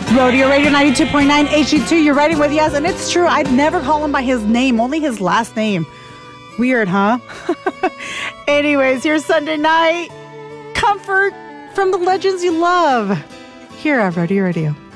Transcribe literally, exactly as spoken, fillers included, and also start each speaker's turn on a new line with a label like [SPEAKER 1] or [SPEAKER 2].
[SPEAKER 1] Rodeo Radio ninety-two point nine H D two, you're riding with Yes, and it's true, I'd never call him by his name, only his last name. Weird, huh? Anyways, here's Sunday night. Comfort from the legends you love here at Rodeo Radio.